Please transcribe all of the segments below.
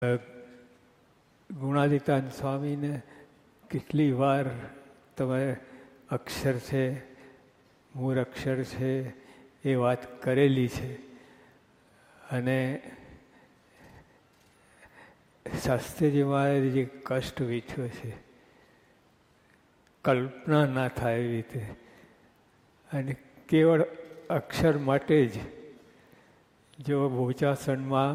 ગુણાતીતાન સ્વામીને કેટલી વાર તમે અક્ષર છે, મૂળ અક્ષર છે એ વાત કરેલી છે. અને શાસ્ત્રીજી મહારાજે જે કષ્ટ વેઠ્યો છે, કલ્પના ના થાય એવી રીતે, અને કેવળ અક્ષર માટે જ જો બોચાસણમાં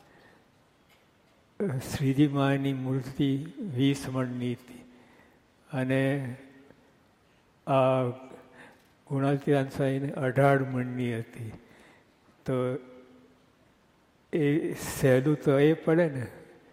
શ્રીજી મહારાજની મૂર્તિ 20 મણની હતી અને આ ગુણાતીતાન સ્વામીને 18 મણની હતી. તો એ સહેલું તો એ પડે ને,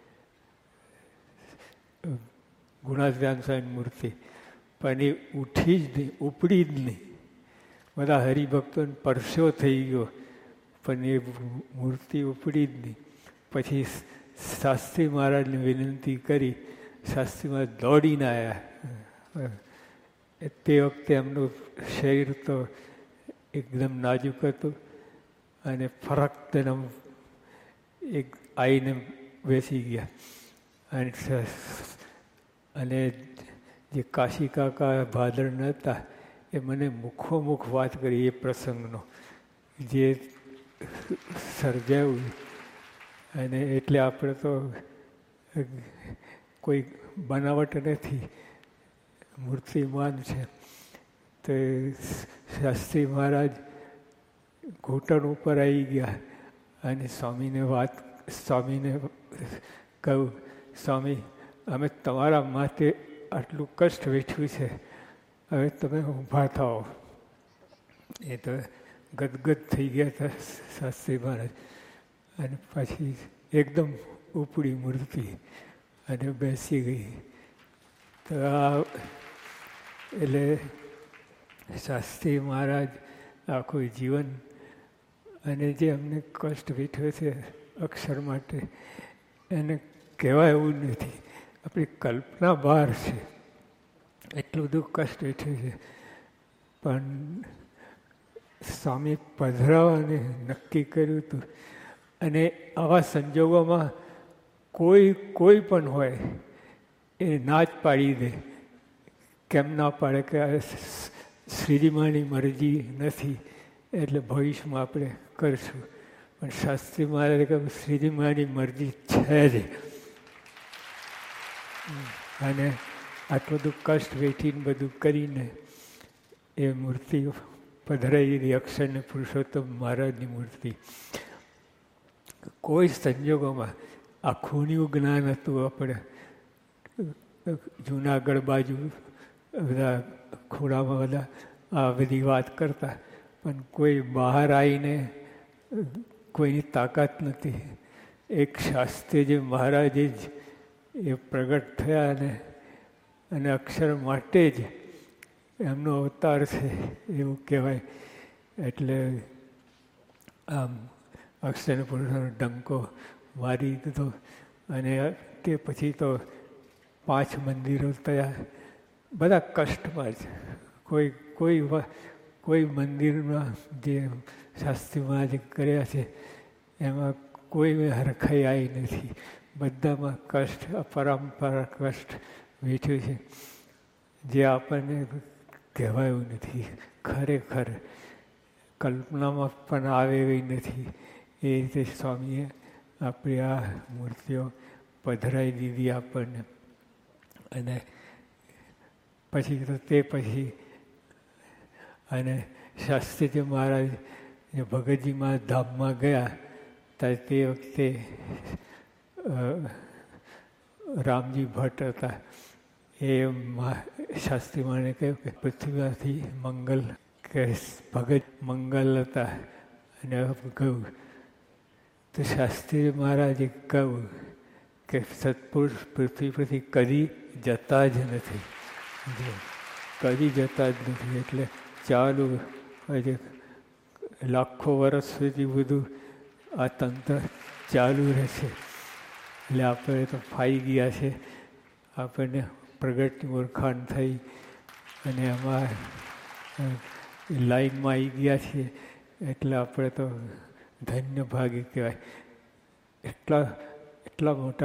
ગુણાતીતાન સ્વામીની મૂર્તિ, પણ એ ઉઠી જ નહીં, ઉપડી જ નહીં. બધા હરિભક્તોને પરસ્યો થઈ ગયો, પણ એ મૂર્તિ ઉપડી જ નહીં. પછી શાસ્ત્રી મહારાજને વિનંતી કરી, શાસ્ત્રી મહારાજ દોડીને આવ્યા. તે વખતે એમનું શરીર તો એકદમ નાજુક હતું અને ફરક એક આવીને બેસી ગયા. અને જે કાશી કાકા ભાદરણ હતા એ મને મુખોમુખ વાત કરી એ પ્રસંગનો જે સર્જાયું. અને એટલે આપણે તો કોઈ બનાવટ નથી, મૂર્તિમાન છે. તો શાસ્ત્રી મહારાજ ઘૂંટણ ઉપર આવી ગયા અને સ્વામીને કહ્યું, સ્વામી, અમે તમારા માટે આટલું કષ્ટ વેઠ્યું છે, હવે તમે ઊભા થાઓ. એ તો ગદગદ થઈ ગયા હતા શાસ્ત્રી મહારાજ. અને પછી એકદમ ઉપડી મૂર્તિ અને બેસી ગઈ. તો એટલે શાસ્ત્રી મહારાજ આખું જીવન અને જે અમને કષ્ટ વેઠ્યો છે અક્ષર માટે, એને કહેવાય એવું નથી. આપણી કલ્પના બહાર છે, એટલું બધું કષ્ટ વેઠ્યું છે. પણ સ્વામી પધરાવાને નક્કી કર્યું હતું. અને આવા સંજોગોમાં કોઈ પણ હોય એ ના જ પાડી દે. કેમ ના પાડે કે શ્રીજી મહારાજની મરજી નથી એટલે ભવિષ્યમાં આપણે કરીશું. પણ શાસ્ત્રી મહારાજે કહ્યું શ્રીજી મહારાજની મરજી છે જ. અને આટલું બધું કષ્ટ વેઠીને બધું કરીને એ મૂર્તિ પધરાઈ દીધી, અક્ષરને પુરુષોત્તમ મહારાજની મૂર્તિ. કોઈ સંજોગોમાં આ ખૂણ્યું જ્ઞાન હતું. આપણે જૂનાગઢ બાજુ બધા ખૂણામાં બધા આ બધી વાત કરતા, પણ કોઈ બહાર આવીને કોઈની તાકાત નથી. એક શાસ્ત્રીજી મહારાજે જ એ પ્રગટ થયા અને અક્ષર માટે જ એમનો અવતાર છે એવું કહેવાય. એટલે આમ અક્ષર પુરુષનો ડંકો મારી દીધો. અને તે પછી તો 5 મંદિરો થયા, બધા કષ્ટમાં જ. કોઈ મંદિરમાં જે શાસ્ત્રી મહારાજે કર્યા છે એમાં કોઈ હરખાઈ આવી નથી. બધામાં કષ્ટ, અપરંપરા કષ્ટ વેઠ્યું છે જે આપણને કહેવાયું નથી. ખરેખર કલ્પનામાં પણ આવે એવી નથી. એ રીતે સ્વામીએ આપણી આ મૂર્તિઓ પધરાઈ દીધી આપણને. અને પછી તો તે પછી અને શાસ્ત્રીજી મહારાજ ભગતજીમાં ધામમાં ગયા ત્યારે તે વખતે રામજી ભટ્ટ હતા. એ શાસ્ત્રી મહારાજે કહ્યું કે પૃથ્વીમાંથી મંગલ, કે ભગત મંગલ હતા. અને કહ્યું તો શાસ્ત્રી મહારાજે કહ્યું કે સત્પુરુષ પૃથ્વી પરથી કદી જતા જ નથી, કદી જતા જ નથી. એટલે ચાલુ લાખો વર્ષ સુધી બધું આ તંત્ર ચાલુ રહેશે. એટલે આપણે તો ફાઈ ગયા છે, આપણને પ્રગટની ઓળખાણ થઈ અને એમાં લાઈનમાં આવી ગયા છીએ. એટલે આપણે તો ધન્ય ભાગી કહેવાય. એટલા મોટા